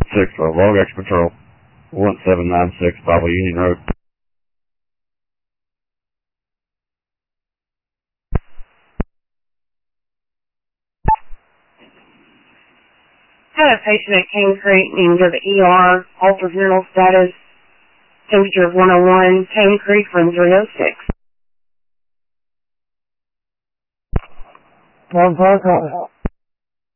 6 for Log Action Patrol, 1796 Bible Union Road. Had a patient at Cane Creek needing to go to the ER, altered renal status, temperature of 101, Cane Creek from 306. One phone call.